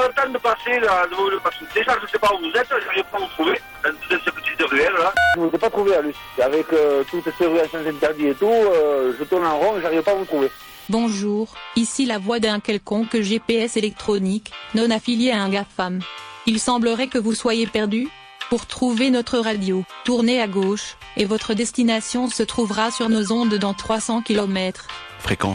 le temps de passer, là, déjà, je ne sais pas où vous êtes, j'arrive pas à vous trouver, dans ces petites ruelles, là. Je ne vous ai pas trouvé, à Lucie. Avec toutes ces rues à sens interdit et tout, je tourne en rond, j'arrive pas à vous trouver. Bonjour, ici la voix d'un quelconque GPS électronique, non affilié à un GAFAM. Il semblerait que vous soyez perdu. Pour trouver notre radio, tournez à gauche, et votre destination se trouvera sur nos ondes dans 300 km. Fréquence